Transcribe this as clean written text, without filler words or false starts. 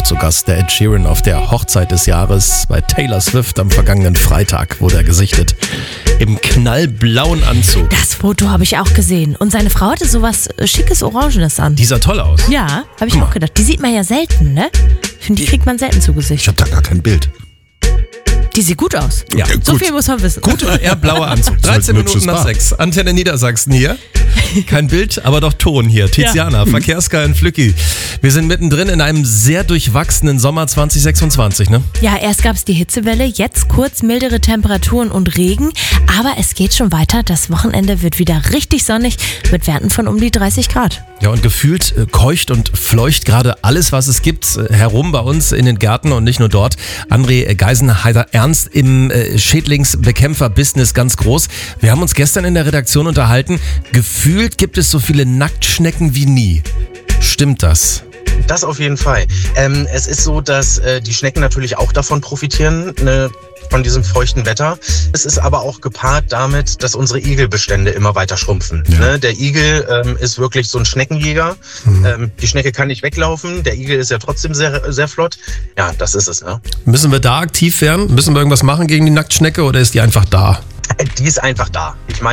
zu Gast. Der Ed Sheeran auf der Hochzeit des Jahres bei Taylor Swift am vergangenen Freitag wurde er gesichtet. Im knallblauen Anzug. Das Foto habe ich auch gesehen. Und seine Frau hatte sowas Schickes Orangenes an. Die sah toll aus. Ja, habe ich auch gedacht. Die sieht man ja selten, ne? Ich finde, die kriegt man selten zu Gesicht. Ich habe da gar kein Bild. Die sieht gut aus. Ja, So gut. viel muss man wissen. Gut oder eher blauer Anzug? 13 ein hübsches Minuten nach Paar. 6. Antenne Niedersachsen hier. Kein Bild, aber doch Ton hier. Tiziana, Verkehrskai und Flücki. Wir sind mittendrin in einem sehr durchwachsenen Sommer 2026, ne? Ja, erst gab es die Hitzewelle, jetzt kurz mildere Temperaturen und Regen. Aber es geht schon weiter. Das Wochenende wird wieder richtig sonnig mit Werten von um die 30 Grad. Ja, und gefühlt keucht und fleucht gerade alles, was es gibt, herum bei uns in den Gärten und nicht nur dort. André Geisenheiser Ernst im Schädlingsbekämpfer-Business ganz groß. Wir haben uns gestern in der Redaktion unterhalten. Gefühlt gibt es so viele Nacktschnecken wie nie. Stimmt das? Das auf jeden Fall. Es ist so, dass die Schnecken natürlich auch davon profitieren, von diesem feuchten Wetter. Es ist aber auch gepaart damit, dass unsere Igelbestände immer weiter schrumpfen. Ja. Der Igel ist wirklich so ein Schneckenjäger. Die Schnecke kann nicht weglaufen. Der Igel ist ja trotzdem sehr, sehr flott. Ja, das ist es. Ne? Müssen wir da aktiv werden? Müssen wir irgendwas machen gegen die Nacktschnecke oder ist die einfach da? Die ist einfach da. Ich meine,